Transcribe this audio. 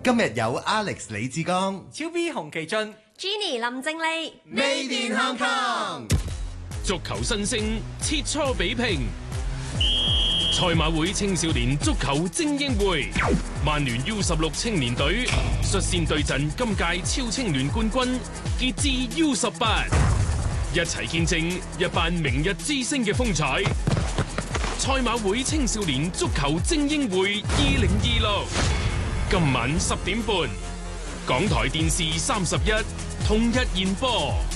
今日有 Alex 李志剛、 超 B 洪其俊、 Jenny 林正麗、 Made in Hong Kong。 足球新星切磋比拼，賽馬會青少年足球精英會，曼聯 U16 青年隊率先對陣今屆超青聯冠軍傑志 U18，一齊見證一班明日之星嘅風采。賽馬會青少年足球精英會2026，今晚10點半，港台電視31同日延播。